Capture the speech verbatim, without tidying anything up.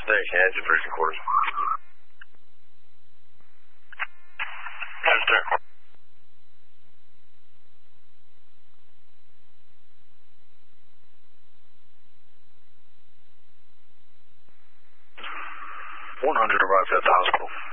Station, engine freezing quarters. Enter. one hundred arrives at the hospital.